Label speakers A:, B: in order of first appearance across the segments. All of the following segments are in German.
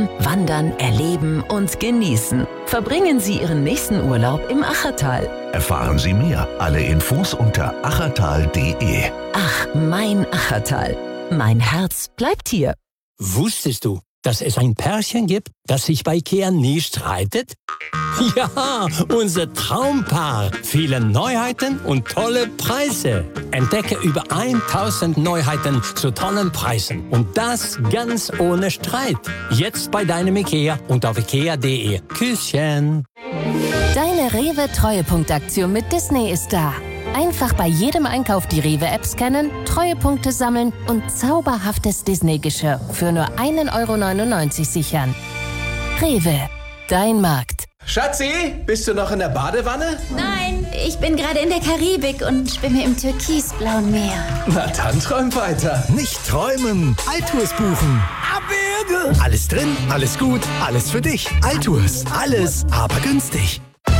A: Wandern, erleben und genießen. Verbringen Sie Ihren nächsten Urlaub im Achertal.
B: Erfahren Sie mehr. Alle Infos unter achertal.de.
A: Ach, mein Achertal. Mein Herz bleibt hier.
C: Wusstest du, dass es ein Pärchen gibt, das sich bei IKEA nie streitet? Ja, unser Traumpaar. Viele Neuheiten und tolle Preise. Entdecke über 1000 Neuheiten zu tollen Preisen. Und das ganz ohne Streit. Jetzt bei deinem IKEA und auf ikea.de. Küsschen.
D: Deine Rewe-Treuepunktaktion mit Disney ist da. Einfach bei jedem Einkauf die Rewe-App scannen, Treuepunkte sammeln und zauberhaftes Disney-Geschirr für nur 1,99 € sichern. Rewe, dein Markt.
E: Schatzi, bist du noch in der Badewanne?
F: Nein, ich bin gerade in der Karibik und schwimme im türkisblauen Meer.
E: Na dann träum weiter.
G: Nicht träumen, Altours buchen. Abwürge. Alles drin, alles gut, alles für dich. Altours, alles, aber günstig.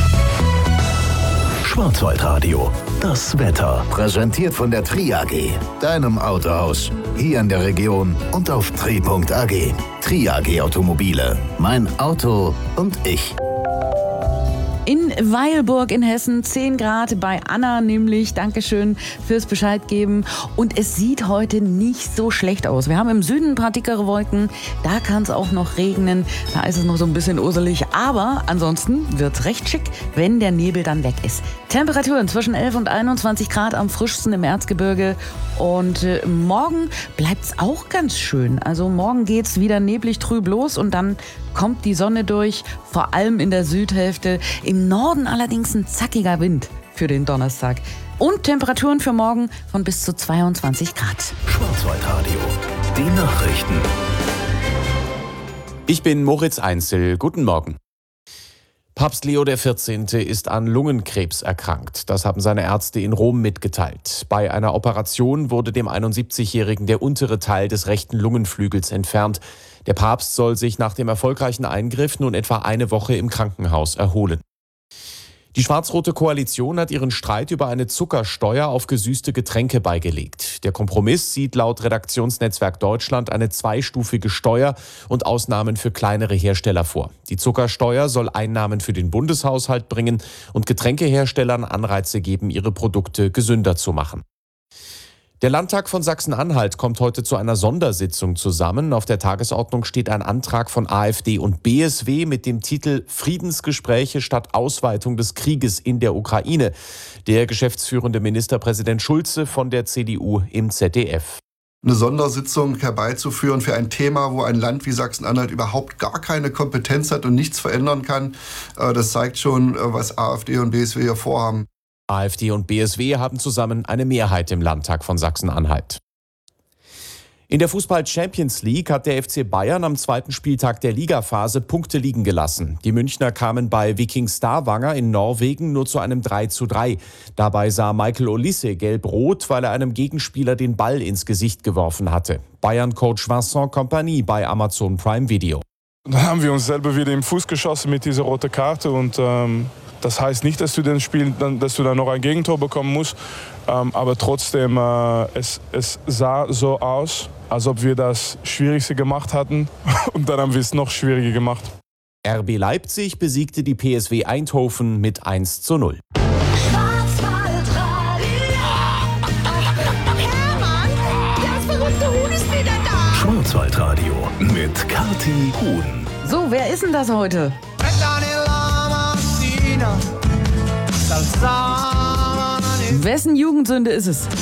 B: Schwarzwaldradio. Das Wetter.
H: Präsentiert von der Tri AG, deinem Autohaus. Hier in der Region und auf tri.ag. Tri AG Automobile. Mein Auto und ich.
I: In Weilburg in Hessen 10 Grad, bei Anna nämlich. Dankeschön fürs Bescheid geben. Und es sieht heute nicht so schlecht aus. Wir haben im Süden ein paar dickere Wolken. Da kann es auch noch regnen. Da ist es noch so ein bisschen urselig. Aber ansonsten wird es recht schick, wenn der Nebel dann weg ist. Temperaturen zwischen 11 und 21 Grad am frischsten im Erzgebirge. Und morgen bleibt es auch ganz schön. Also morgen geht es wieder neblig trüb los und dann kommt die Sonne durch, vor allem in der Südhälfte. Im Norden allerdings ein zackiger Wind für den Donnerstag. Und Temperaturen für morgen von bis zu 22 Grad.
B: Schwarzwaldradio. Die Nachrichten.
J: Ich bin Moritz Einzel. Guten Morgen. Papst Leo XIV. Ist an Lungenkrebs erkrankt. Das haben seine Ärzte in Rom mitgeteilt. Bei einer Operation wurde dem 71-Jährigen der untere Teil des rechten Lungenflügels entfernt. Der Papst soll sich nach dem erfolgreichen Eingriff nun etwa eine Woche im Krankenhaus erholen. Die schwarz-rote Koalition hat ihren Streit über eine Zuckersteuer auf gesüßte Getränke beigelegt. Der Kompromiss sieht laut Redaktionsnetzwerk Deutschland eine zweistufige Steuer und Ausnahmen für kleinere Hersteller vor. Die Zuckersteuer soll Einnahmen für den Bundeshaushalt bringen und Getränkeherstellern Anreize geben, ihre Produkte gesünder zu machen. Der Landtag von Sachsen-Anhalt kommt heute zu einer Sondersitzung zusammen. Auf der Tagesordnung steht ein Antrag von AfD und BSW mit dem Titel Friedensgespräche statt Ausweitung des Krieges in der Ukraine. Der geschäftsführende Ministerpräsident Schulze von der CDU im ZDF.
K: Eine Sondersitzung herbeizuführen für ein Thema, wo ein Land wie Sachsen-Anhalt überhaupt gar keine Kompetenz hat und nichts verändern kann, das zeigt schon, was AfD und BSW hier vorhaben.
J: AfD und BSW haben zusammen eine Mehrheit im Landtag von Sachsen-Anhalt. In der Fußball-Champions League hat der FC Bayern am zweiten Spieltag der Ligaphase Punkte liegen gelassen. Die Münchner kamen bei Viking Stavanger in Norwegen nur zu einem 3:3. Dabei sah Michael Olise gelb-rot, weil er einem Gegenspieler den Ball ins Gesicht geworfen hatte. Bayern-Coach Vincent Kompany bei Amazon Prime Video.
L: Dann haben wir uns selber wieder im Fuß geschossen mit dieser roten Karte und das heißt nicht, dass du dann noch ein Gegentor bekommen musst, aber trotzdem, es sah so aus, als ob wir das Schwierigste gemacht hatten und dann haben wir es noch schwieriger gemacht.
J: RB Leipzig besiegte die PSW Eindhoven mit 1:0.
B: Schwarzwaldradio mit Kathi Huhn.
I: So, wer ist denn das heute? Wessen Jugendsünde ist es?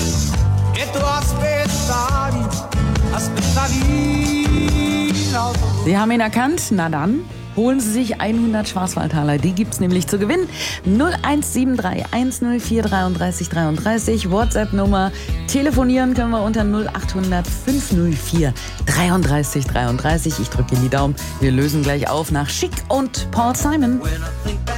I: Sie haben ihn erkannt? Na dann, holen Sie sich 100 Schwarzwaldtaler. Die gibt's nämlich zu gewinnen. 0173 104 33 33. WhatsApp-Nummer. Telefonieren können wir unter 0800 504 33 33. Ich drücke Ihnen die Daumen. Wir lösen gleich auf nach Chic und Paul Simon.